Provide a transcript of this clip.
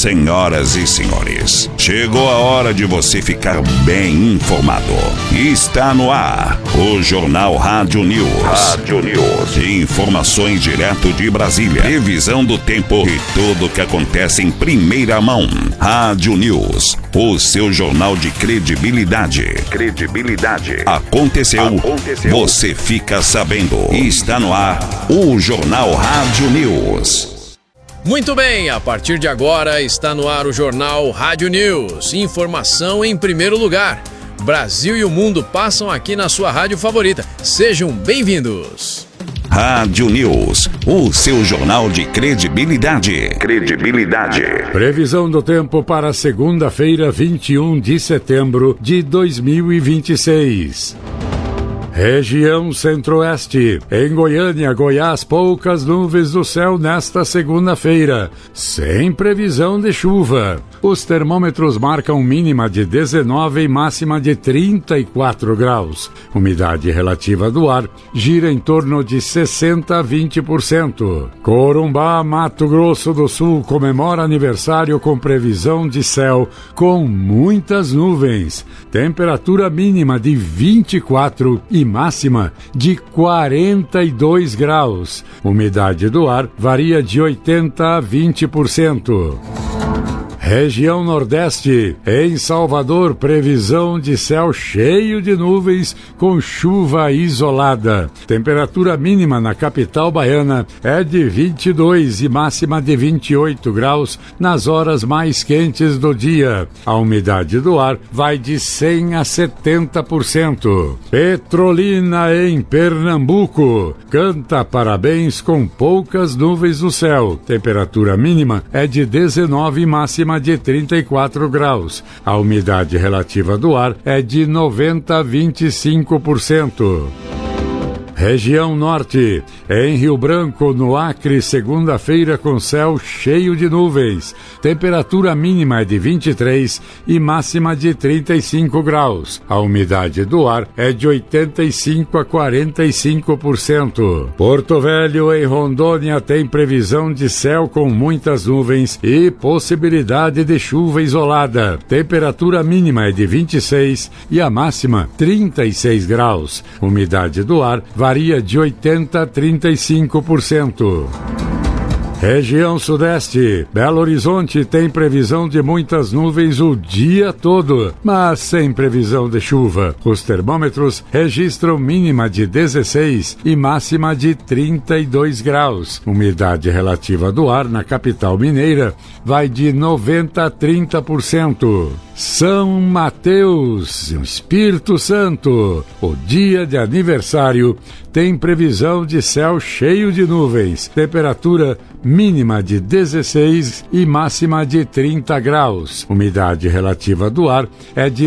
Senhoras e senhores, chegou a hora de você ficar bem informado. Está no ar o Jornal Rádio News. Informações direto de Brasília, previsão do tempo e tudo o que acontece em primeira mão. Rádio News, o seu jornal de credibilidade. Aconteceu, você fica sabendo. Está no ar o Jornal Rádio News. Muito bem, a partir de agora está no ar o Jornal Rádio News. Informação em primeiro lugar. Brasil e o mundo passam aqui na sua rádio favorita. Sejam bem-vindos. Rádio News, o seu jornal de credibilidade. Previsão do tempo para segunda-feira, 21 de setembro de 2026. Região Centro-Oeste. Em Goiânia, Goiás, poucas nuvens no céu nesta segunda-feira, sem previsão de chuva. Os termômetros marcam mínima de 19 e máxima de 34 graus. Umidade relativa do ar gira em torno de 60 a 20%. Corumbá, Mato Grosso do Sul, comemora aniversário com previsão de céu com muitas nuvens. Temperatura mínima de 24 e máxima de 42 graus. Umidade do ar varia de 80 a 20%. Região Nordeste. Em Salvador, previsão de céu cheio de nuvens com chuva isolada. Temperatura mínima na capital baiana é de 22 e máxima de 28 graus nas horas mais quentes do dia. A umidade do ar vai de 100 a 70%. Petrolina, em Pernambuco, canta parabéns com poucas nuvens no céu. Temperatura mínima é de 19 e máxima de 34 graus. A umidade relativa do ar é de 90 a 25%. Região Norte. Em Rio Branco, no Acre, segunda-feira com céu cheio de nuvens. Temperatura mínima é de 23 e máxima de 35 graus. A umidade do ar é de 85 a 45%. Porto Velho, em Rondônia, tem previsão de céu com muitas nuvens e possibilidade de chuva isolada. Temperatura mínima é de 26 e a máxima 36 graus. Umidade do ar varia de 80 a 35%. Região Sudeste. Belo Horizonte tem previsão de muitas nuvens o dia todo, mas sem previsão de chuva. Os termômetros registram mínima de 16 e máxima de 32 graus. Umidade relativa do ar na capital mineira vai de 90 a 30%. São Mateus, Espírito Santo. O dia de aniversário tem previsão de céu cheio de nuvens. Temperatura mínima de 16 e máxima de 30 graus. Umidade relativa do ar é de